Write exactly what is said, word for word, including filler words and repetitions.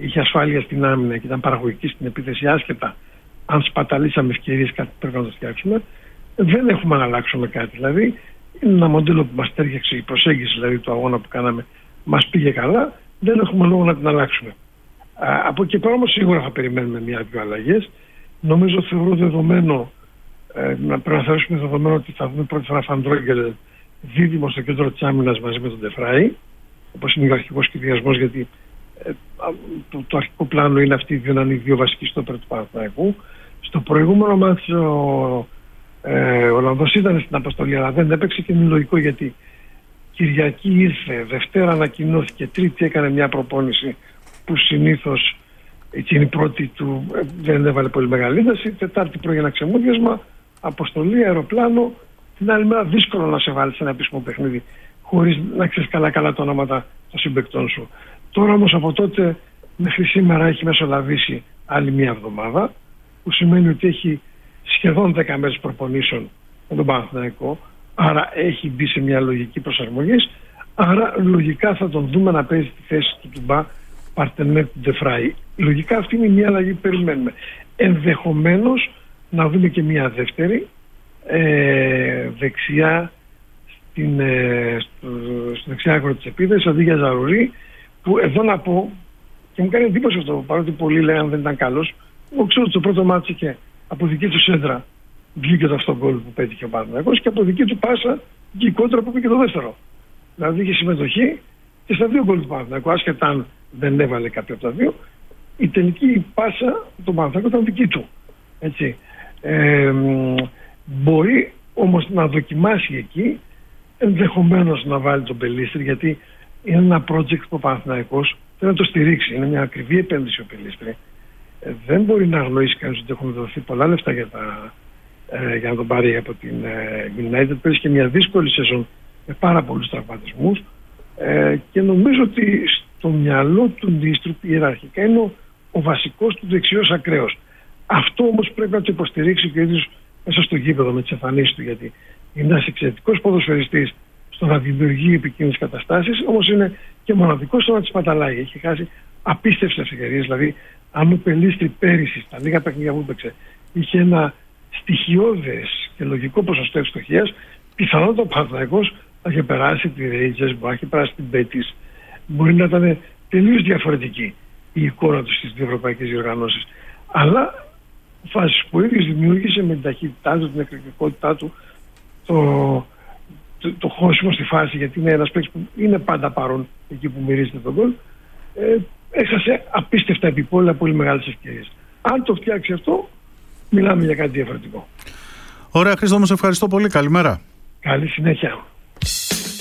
είχε ασφάλεια στην άμυνα και ήταν παραγωγική στην επίθεση, άσχετα αν σπαταλήσαμε ευκαιρίες, κάτι πρέπει να το φτιάξουμε. Δεν έχουμε να αλλάξουμε κάτι. Δηλαδή, είναι ένα μοντέλο που μας τέριαξε, η προσέγγιση δηλαδή του αγώνα που κάναμε μας πήγε καλά, δεν έχουμε λόγο να την αλλάξουμε. Α, από εκεί πέρα όμως σίγουρα θα περιμένουμε μια-δυο αλλαγές. Νομίζω, θεωρώ δεδομένο, ε, να πρέπει να θεωρήσουμε δεδομένο ότι θα δούμε πρώτη φορά Φαντρόγκελ δίδυμο στο κέντρο της άμυνας μαζί με τον Ντεφράι, όπως είναι ο αρχικός σχεδιασμός, γιατί ε, το, το αρχικό πλάνο είναι αυτοί να είναι οι δύο βασικοί στόπερ του Παναθηναϊκού. Στο προηγούμενο μάτι ο, ε, ο Ολλανδός ήταν στην αποστολή, αλλά δεν έπαιξε και είναι λογικό, γιατί Κυριακή ήρθε, Δευτέρα ανακοινώθηκε, Τρίτη έκανε μια προπόνηση που συνήθως εκείνη η πρώτη του ε, δεν έβαλε πολύ μεγάλη ένταση, Τετάρτη πρωί ένα ξεμούδιασμα, αποστολή, αεροπλάνο. Την άλλη μέρα δύσκολο να σε βάλει σε ένα επίσημο παιχνίδι χωρίς να ξέρεις καλά καλά τα ονόματα των συμπαικτών σου. Τώρα όμως από τότε μέχρι σήμερα έχει μεσολαβήσει άλλη μία εβδομάδα, που σημαίνει ότι έχει σχεδόν δέκα μέρες προπονήσεων με τον Παναθηναϊκό, άρα έχει μπει σε μια λογική προσαρμογής, άρα λογικά θα τον δούμε να παίζει τη θέση του Τουμπά παρτενέρ του Ντεφράι. Λογικά αυτή είναι μια αλλαγή που περιμένουμε. Ενδεχομένως να δούμε και μια δεύτερη ε, δεξιά στην, ε, στο, στο δεξιά άκρο της επίθεσης, αντί για Ζαρουρί, που εδώ να πω, και μου κάνει εντύπωση αυτό, παρότι πολλοί λέγανε δεν ήταν καλός, εγώ ξέρω ότι το πρώτο μάτι είχε από δική του σέντρα βγήκε το αυτό γκολ που πέτυχε ο Παναθηναϊκός, και από δική του πάσα βγήκε η κόντρα που πήγε το δεύτερο. Δηλαδή είχε συμμετοχή και στα δύο γκολ του Παναθηναϊκού, άσχετα αν δεν έβαλε κάποιο από τα δύο, η τελική πάσα του Παναθηναϊκού ήταν δική του. Έτσι. Ε, μπορεί όμως να δοκιμάσει εκεί, ενδεχομένως να βάλει τον Πελίστρη, γιατί είναι ένα project που ο Παναθηναϊκός θέλει να το στηρίξει. Είναι μια ακριβή επένδυση ο Πελίστρη. Ε, δεν μπορεί να αγνοήσει κανείς ότι έχουν δοθεί πολλά λεφτά για, τα, ε, για να τον πάρει από την ε, United. Παίζει και μια δύσκολη σεζόν με πάρα πολλούς τραυματισμούς, ε, και νομίζω ότι στο μυαλό του Νίστρου ιεραρχικά είναι ο, ο βασικός του δεξιός ακραίος. Αυτό όμως πρέπει να το υποστηρίξει και ο ίδιος μέσα στο γήπεδο με τις εμφανίσεις του, γιατί είναι ένας εξαιρετικός ποδοσφαιριστής στο να δημιουργεί επικίνδυνες καταστάσεις, όμως είναι και μοναδικός στο να τις παταλάει. Έχει χάσει απίστευτες ευκαιρίες. Δηλαδή, αν ο Πελίστρη πέρυσι στα λίγα παιχνίδια που έπαιξε είχε ένα στοιχειώδες και λογικό ποσοστό ευστοχίας, πιθανότατα ο Παναθηναϊκός θα είχε περάσει τη Rangers, μπορεί να είχε περάσει την Betis, μπορεί να ήταν τελείως διαφορετική η εικόνα του στις δύο ευρωπαϊκές διοργανώσεις. Αλλά φάσεις που ο ίδιος δημιούργησε με την ταχύτητά του, την εκρηκτικότητά του, το, το, το χώσιμο στη φάση, γιατί είναι ένας παίκτης που είναι πάντα παρόν εκεί που μυρίζεται τον γκολ, ε, έχασε απίστευτα επιπόλαια πολύ μεγάλες ευκαιρίες. Αν το φτιάξει αυτό, μιλάμε για κάτι διαφορετικό. Ωραία, Χρήστο, μου σε ευχαριστώ πολύ. Καλημέρα. Καλή συνέχεια.